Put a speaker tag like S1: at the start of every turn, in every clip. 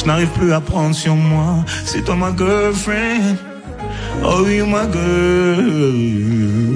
S1: Je n'arrive plus à prendre sur moi. C'est toi ma girlfriend. Oh you my girl.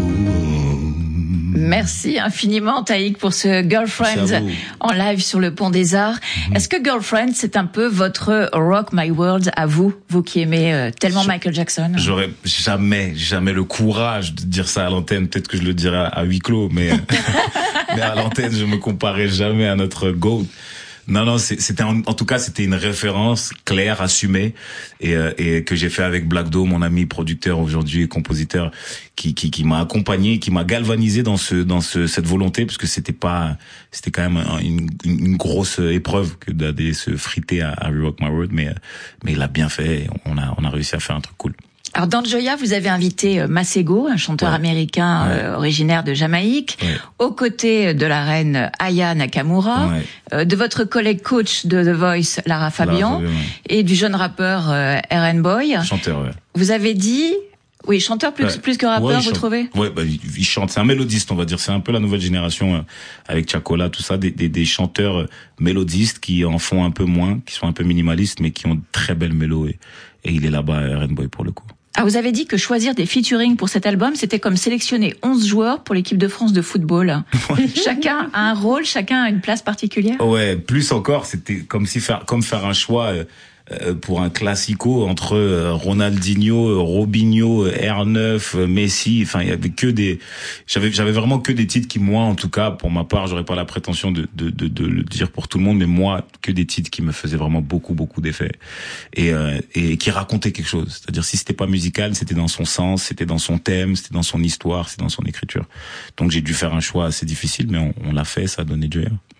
S2: Merci infiniment Taïk pour ce Girlfriend en live sur le Pont des Arts. Est-ce que Girlfriend c'est un peu votre Rock My World à vous qui aimez tellement Michael Jackson?
S1: J'aurais jamais le courage de dire ça à l'antenne. Peut-être que je le dirais à huis clos, mais mais à l'antenne je me comparais jamais à notre GOAT. Non, c'était en tout cas c'était une référence claire, assumée et que j'ai fait avec Black Dome, mon ami producteur aujourd'hui et compositeur qui m'a accompagné, qui m'a galvanisé dans cette volonté parce que c'était quand même une grosse épreuve que d'aller se friter à Rock My World mais il a bien fait, on a réussi à faire un truc cool.
S2: Alors dans Joya, vous avez invité Masego, un chanteur américain originaire de Jamaïque, aux côtés de la reine Aya Nakamura, de votre collègue coach de The Voice, Lara Fabian, et du jeune rappeur RN Boy.
S1: Chanteur,
S2: Vous avez dit... Oui, chanteur plus que rappeur, vous trouvez?
S1: Ouais, il chante. C'est un mélodiste, on va dire. C'est un peu la nouvelle génération avec Chacola, tout ça, des chanteurs mélodistes qui en font un peu moins, qui sont un peu minimalistes, mais qui ont de très belles mélos. Et il est là-bas, RN Boy, pour le coup.
S2: Ah, vous avez dit que choisir des featuring pour cet album, c'était comme sélectionner 11 joueurs pour l'équipe de France de football. Chacun a un rôle, chacun a une place particulière.
S1: Ouais, plus encore, c'était comme faire un choix pour un classico entre Ronaldinho, Robinho, R9, Messi. Enfin, il y avait j'avais vraiment que des titres qui, moi, en tout cas, pour ma part, j'aurais pas la prétention de le dire pour tout le monde, mais moi, que des titres qui me faisaient vraiment beaucoup d'effets et qui racontaient quelque chose. C'est-à-dire, si c'était pas musical, c'était dans son sens, c'était dans son thème, c'était dans son histoire, c'était dans son écriture. Donc, j'ai dû faire un choix assez difficile, mais on l'a fait, ça a donné Joya.